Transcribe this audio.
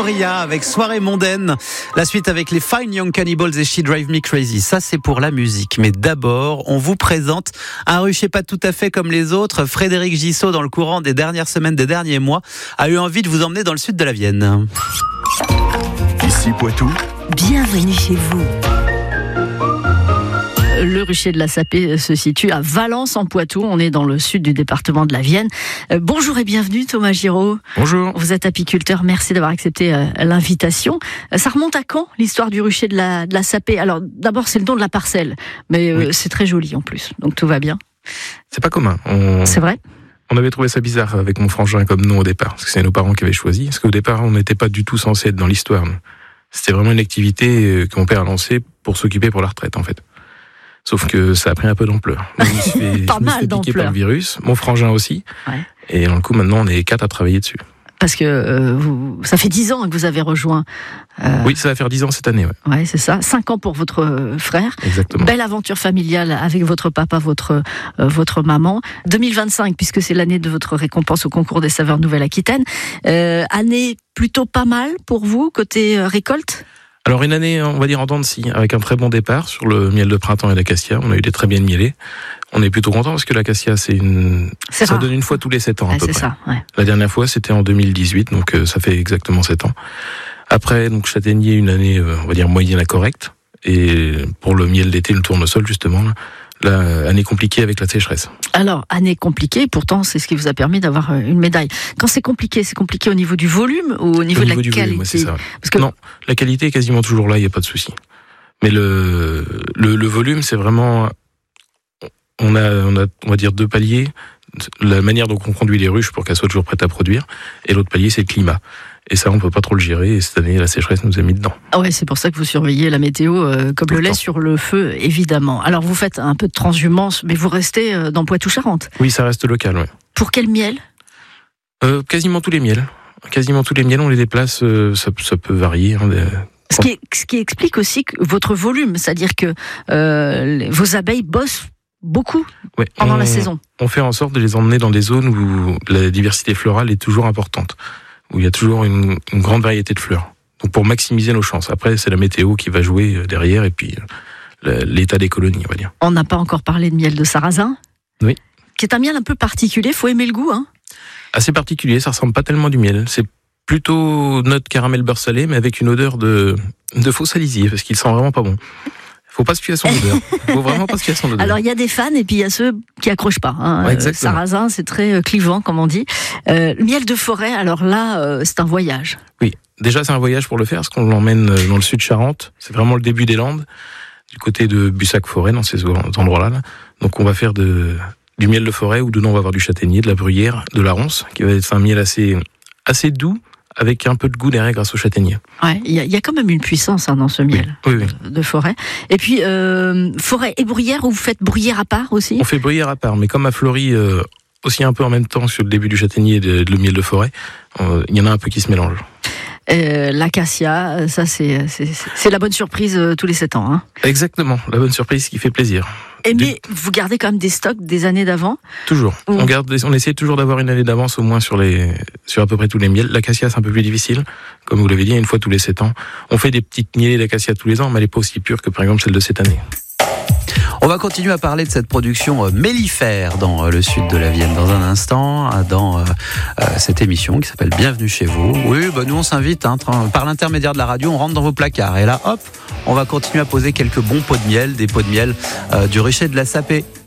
Moria avec Soirée mondaine. La suite avec les Fine Young Cannibals et She Drive Me Crazy. Ça, c'est pour la musique. Mais d'abord, on vous présente un rucher pas tout à fait comme les autres. Frédéric Gissot, dans le courant des dernières semaines, des derniers mois, a eu envie de vous emmener dans le sud de la Vienne. Ici Poitou. Bienvenue chez vous. Le rucher de la Sapée se situe à Valence en Poitou. On est dans le sud du département de la Vienne. Bonjour et bienvenue Thomas Giraud. Bonjour. Vous êtes apiculteur, merci d'avoir accepté l'invitation. Ça remonte à quand l'histoire du rucher de la Sapée? Alors d'abord c'est le nom de la parcelle, mais oui. C'est très joli en plus, donc tout va bien. C'est pas commun. C'est vrai? On avait trouvé ça bizarre avec mon frangin comme nom au départ, parce que c'est nos parents qui avaient choisi. Parce qu'au départ on n'était pas du tout censé être dans l'histoire. C'était vraiment une activité que mon père a lancée pour s'occuper pour la retraite en fait. Sauf que ça a pris un peu d'ampleur. Je me suis fait piquer par le virus, mon frangin aussi. Ouais. Et dans le coup, maintenant, on est 4 à travailler dessus. Parce que ça fait 10 ans que vous avez rejoint. Oui, ça va faire 10 ans cette année. Ouais, c'est ça. 5 ans pour votre frère. Exactement. Belle aventure familiale avec votre papa, votre maman. 2025, puisque c'est l'année de votre récompense au concours des saveurs Nouvelle-Aquitaine. Année plutôt pas mal pour vous, côté récolte? Alors une année, on va dire en dents de scie, avec un très bon départ sur le miel de printemps et l'acacia. On a eu des très bien mielés. On est plutôt content parce que l'acacia, ça donne une fois tous les 7 ans à peu près. Ça, ouais. La dernière fois, c'était en 2018, donc ça fait exactement 7 ans. Après, donc châtaignier, une année, on va dire moyenne à correcte. Et pour le miel d'été, le tournesol justement, année compliquée avec la sécheresse. Alors, année compliquée, pourtant c'est ce qui vous a permis d'avoir une médaille. Quand c'est compliqué au niveau du volume ou au niveau de la qualité? Volume, c'est ça. Parce que... Non, la qualité est quasiment toujours là, il n'y a pas de souci. Mais le volume, c'est vraiment... On va dire 2 paliers. La manière dont on conduit les ruches pour qu'elles soient toujours prêtes à produire. Et l'autre palier, c'est le climat. Et ça, on ne peut pas trop le gérer. Et cette année, la sécheresse nous a mis dedans. Ah ouais, c'est pour ça que vous surveillez la météo comme le lait sur le feu, évidemment. Alors, vous faites un peu de transhumance, mais vous restez dans Poitou-Charentes. Oui, ça reste local, oui. Pour quel miel? Quasiment tous les miels. Quasiment tous les miels, on les déplace. Ça peut varier. Ce qui explique aussi votre volume, c'est-à-dire que vos abeilles bossent beaucoup pendant la saison. On fait en sorte de les emmener dans des zones où la diversité florale est toujours importante, où il y a toujours une grande variété de fleurs. Donc pour maximiser nos chances. Après, c'est la météo qui va jouer derrière et puis l'état des colonies, on va dire. On n'a pas encore parlé de miel de sarrasin. Oui. Qui est un miel un peu particulier, faut aimer le goût, hein. Assez particulier, ça ressemble pas tellement à du miel. C'est plutôt note caramel beurre salé, mais avec une odeur de faux salisier, parce qu'il sent vraiment pas bon. Faut pas se fier à son odeur. Faut vraiment pas se fier à son odeur. Alors il y a des fans et puis il y a ceux qui accrochent pas. Hein. Ouais, sarrasin, c'est très clivant, comme on dit. Miel de forêt, alors là, c'est un voyage. Oui, déjà c'est un voyage pour le faire, parce qu'on l'emmène dans le sud de Charente. C'est vraiment le début des Landes, du côté de Bussac-Forêt, dans ces endroits-là. Là. Donc on va faire du miel de forêt, où dedans on va avoir du châtaignier, de la bruyère, de la ronce, qui va être un miel assez doux, avec un peu de goût derrière grâce au châtaignier. Ouais, il y a quand même une puissance dans ce miel de forêt. Et puis, forêt et bruyère, ou vous faites bruyère à part aussi? On fait bruyère à part, mais comme à Fleury, aussi un peu en même temps sur le début du châtaignier et le miel de forêt, il y en a un peu qui se mélangent. L'acacia, ça c'est la bonne surprise tous les 7 ans. Hein. Exactement, la bonne surprise qui fait plaisir. Mais vous gardez quand même des stocks des années d'avant? Toujours. On essaie toujours d'avoir une année d'avance au moins sur à peu près tous les miels. L'acacia, c'est un peu plus difficile. Comme vous l'avez dit, une fois tous les 7 ans. On fait des petites mielées d'acacia tous les ans, mais elle n'est pas aussi pure que par exemple celle de cette année. On va continuer à parler de cette production mellifère dans le sud de la Vienne dans un instant, dans cette émission qui s'appelle Bienvenue chez vous. Oui, nous on s'invite, par l'intermédiaire de la radio, on rentre dans vos placards. Et là, hop, on va continuer à poser quelques bons pots de miel, des pots de miel du rucher de la Sapée.